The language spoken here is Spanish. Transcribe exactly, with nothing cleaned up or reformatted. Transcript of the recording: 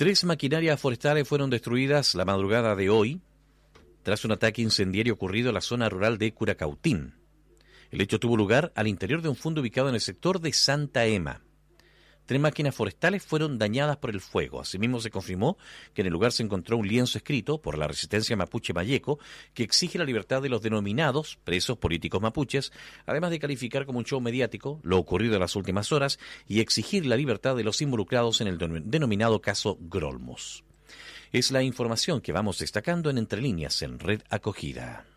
Tres maquinarias forestales fueron destruidas la madrugada de hoy tras un ataque incendiario ocurrido en la zona rural de Curacautín. El hecho tuvo lugar al interior de un fondo ubicado en el sector de Santa Ema. Tres máquinas forestales fueron dañadas por el fuego. Asimismo, se confirmó que en el lugar se encontró un lienzo escrito por la resistencia mapuche Mayeco que exige la libertad de los denominados presos políticos mapuches, además de calificar como un show mediático lo ocurrido en las últimas horas y exigir la libertad de los involucrados en el denominado caso Grolmus. Es la información que vamos destacando en Entre Líneas en Red Acogida.